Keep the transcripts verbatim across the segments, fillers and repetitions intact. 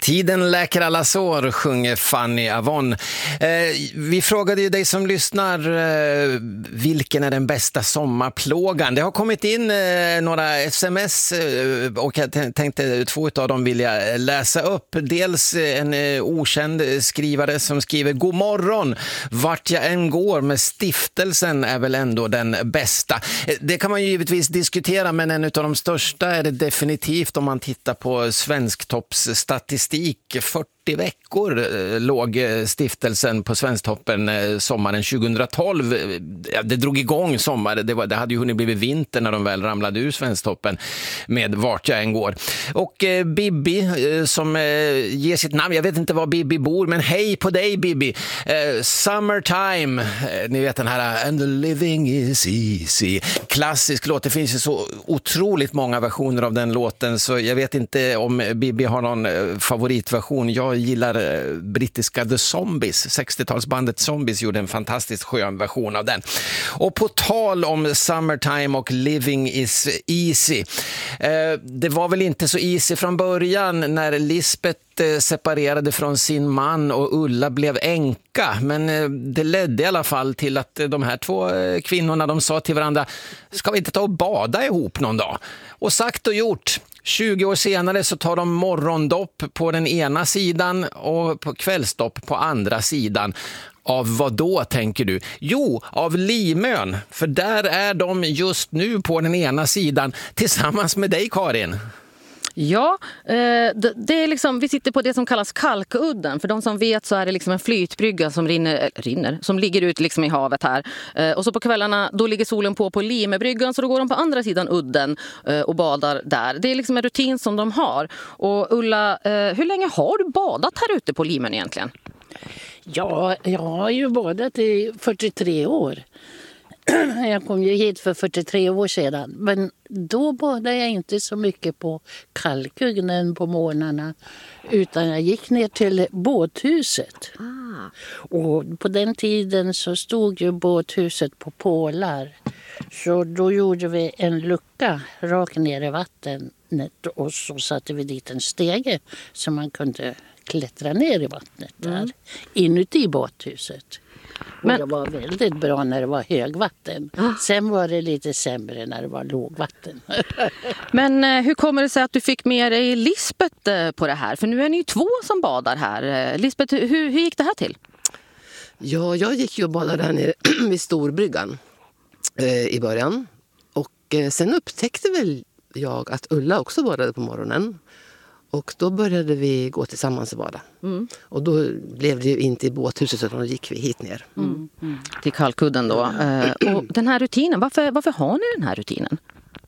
Tiden läker alla sår, sjunger Fanny Avon. Eh, vi frågade ju dig som lyssnar, eh, vilken är den bästa sommarplågan? Det har kommit in eh, några sms eh, och jag tänkte två av dem vill jag läsa upp. Dels en eh, okänd skrivare som skriver: God morgon, vart jag än går med stiftelsen är väl ändå den bästa. Eh, det kan man ju givetvis diskutera, men en av de största är det definitivt om man tittar på Svensktoppsstatistik. fyrtio veckor eh, låg stiftelsen på Svensktoppen eh, sommaren tjugohundratolv. Ja, det drog igång sommar. Det, var, det hade ju hunnit blivit vinter när de väl ramlade ur Svensktoppen med Vart jag än går. Och eh, Bibi eh, som eh, ger sitt namn. Jag vet inte var Bibi bor, men hej på dig Bibi. Eh, Summertime. Eh, ni vet den här And the living is easy. Klassisk låt. Det finns ju så otroligt många versioner av den låten, så jag vet inte om Bibi har någon eh, favoritversion. Jag gillar eh, brittiska The Zombies. sextiotalsbandet Zombies gjorde en fantastiskt skön version av den. Och på tal om Summertime och Living is easy. Eh, det var väl inte så easy från början när Lisbeth eh, separerade från sin man och Ulla blev änka. Men eh, det ledde i alla fall till att eh, de här två eh, kvinnorna, de sa till varandra: ska vi inte ta och bada ihop någon dag? Och sagt och gjort. tjugo år senare så tar de morgondopp på den ena sidan och på kvällsdopp på andra sidan. Av vad då, tänker du? Jo, av Limön. För där är de just nu på den ena sidan tillsammans med dig, Karin. Ja, det, det är liksom, vi sitter på det som kallas Kalkudden. För de som vet så är det liksom en flytbrygga som rinner, rinner som ligger ut liksom i havet här. Och så på kvällarna då ligger solen på på Limebryggan, så då går de på andra sidan udden och badar där. Det är liksom en rutin som de har. Och Ulla, hur länge har du badat här ute på Limen egentligen? Ja, jag har ju badat i fyrtiotre år. Jag kom ju hit för fyrtiotre år sedan. Men då badade jag inte så mycket på Kalkugnen på morgnarna. Utan jag gick ner till båthuset. Ah. Och på den tiden så stod ju båthuset på pålar. Så då gjorde vi en lucka rakt ner i vattnet. Och så satte vi dit en stege så man kunde klättra ner i vattnet där. Mm. Inuti båthuset. Och men det var väldigt bra när det var högvatten. Ah. Sen var det lite sämre när det var lågvatten. Men eh, hur kommer det sig att du fick med dig Lisbeth eh, på det här? För nu är ni ju två som badar här. Eh, Lisbeth, hur, hur gick det här till? Ja, jag gick ju och badade där nere vid Storbryggan eh, i början. Och eh, sen upptäckte väl jag att Ulla också badade på morgonen. Och då började vi gå tillsammans och bada. Mm. Och då blev det ju inte i båthuset utan då gick vi hit ner. Mm. Mm. Till Kalkudden då. Uh, och den här rutinen, varför, varför har ni den här rutinen?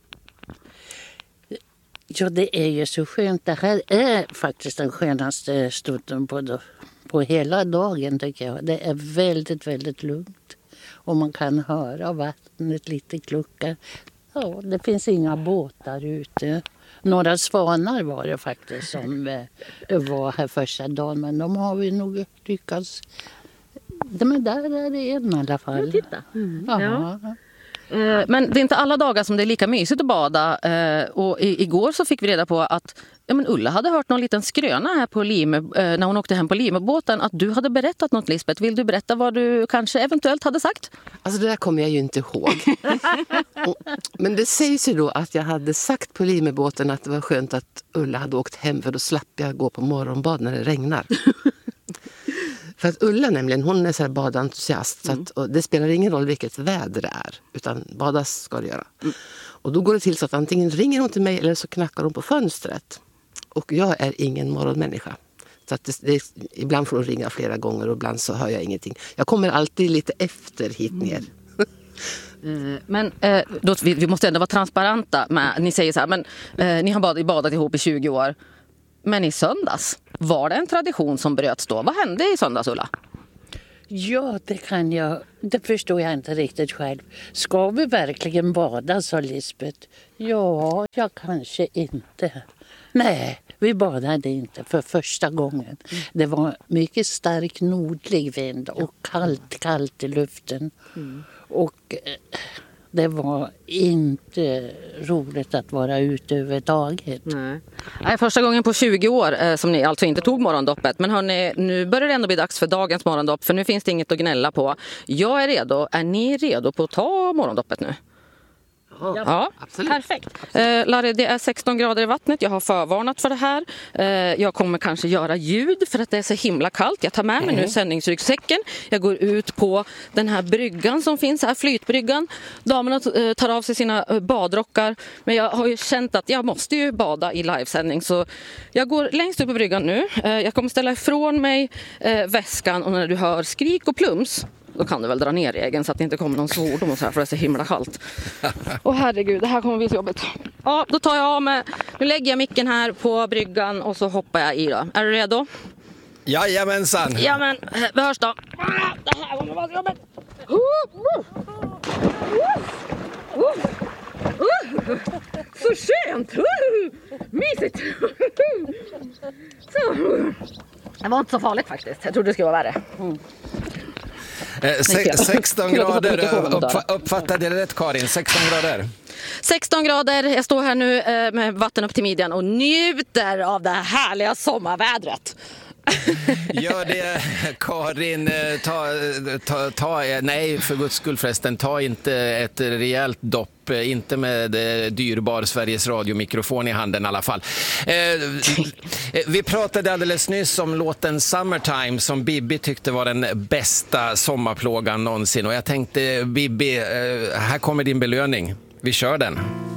Ja, det är ju så skönt. Det här är faktiskt den skönaste stunden på, på hela dagen tycker jag. Det är väldigt, väldigt lugnt. Och man kan höra vattnet lite klucka. Ja, det finns inga båtar ute. Några svanar var det faktiskt som var här första dagen. Men de har vi nog lyckats. Men där är det en i alla fall. Ja, titta. Mm. Ja. Men det är inte alla dagar som det är lika mysigt att bada. Och igår så fick vi reda på att ja, men Ulla hade hört någon liten skröna här på Lime, när hon åkte hem på Limebåten. Att du hade berättat något, Lisbeth. Vill du berätta vad du kanske eventuellt hade sagt? Alltså det där kommer jag ju inte ihåg. Men det sägs ju då att jag hade sagt på Limebåten att det var skönt att Ulla hade åkt hem, för då slapp jag gå på morgonbad när det regnar. För att Ulla nämligen, hon är så här badentusiast. Mm. Så att, det spelar ingen roll vilket väder det är. Utan badas ska det göra. Mm. Och då går det till så att antingen ringer hon till mig eller så knackar hon på fönstret. Och jag är ingen morgonmänniska. Så att det, det, ibland får hon ringa flera gånger och ibland så hör jag ingenting. Jag kommer alltid lite efter hit ner. Mm. Men eh, då, vi, vi måste ändå vara transparenta. Med, ni säger så här, men eh, ni har badat, badat ihop i tjugo år. Men i söndags, var det en tradition som bröts då? Vad hände i söndags, Ulla? Ja, det kan jag. Det förstår jag inte riktigt själv. Ska vi verkligen bada, sa Lisbeth. Ja, jag kanske inte. Nej, vi badade inte för första gången. Det var mycket stark nordlig vind och kallt, kallt i luften. Mm. Och Det var inte roligt att vara ute överhuvudtaget. Nej. Nej, första gången på tjugo år eh, som ni alltså inte tog morgondoppet. Men hörni, nu börjar det ändå bli dags för dagens morgondopp. För nu finns det inget att gnälla på. Jag är redo. Är ni redo på att ta morgondoppet nu? Ja, Ja, absolut. perfekt. Eh, Larry, det är sexton grader i vattnet. Jag har förvarnat för det här. Eh, jag kommer kanske göra ljud för att det är så himla kallt. Jag tar med mig nu sändningsryggsäcken. Jag går ut på den här bryggan som finns här, flytbryggan. Damerna eh, tar av sig sina eh, badrockar. Men jag har ju känt att jag måste ju bada i livesändning. Så jag går längst upp på bryggan nu. Eh, jag kommer ställa ifrån mig eh, väskan. Och när du hör skrik och plums, då kan du väl dra ner regeln så att det inte kommer någon svordom och så här, för det är så himla kallt. Åh herregud, det här kommer bli så jobbigt. Ja, då tar jag av mig. Nu lägger jag micken här på bryggan och så hoppar jag i då. Är du redo? Jajamensan! Ja men, vi hörs då. Det här kommer vara så jobbigt. Så skönt! Mysigt! Så. Det var inte så farligt faktiskt. Jag trodde det skulle vara värre. Mm. Eh, se- sexton grader, uppf- uppfattade jag det rätt Karin? sexton grader. sexton grader, jag står här nu eh, med vatten upp till midjan och njuter av det härliga sommarvädret. Gör det Karin, eh, ta, ta, ta, nej för guds skull förresten, ta inte ett rejält dopp, inte med eh, dyrbar Sveriges Radio-mikrofon i handen i alla fall. Eh, vi pratade alldeles nyss om låten Summertime som Bibi tyckte var den bästa sommarplågan någonsin och jag tänkte Bibi, eh, här kommer din belöning. Vi kör den.